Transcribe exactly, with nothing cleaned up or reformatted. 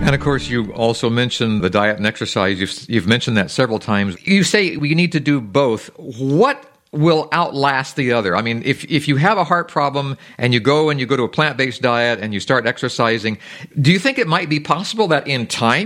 And of course, you also mentioned the diet and exercise. You've, you've mentioned that several times. You say we need to do both. What will outlast the other? I mean, if if you have a heart problem and you go and you go to a plant-based diet and you start exercising, do you think it might be possible that in time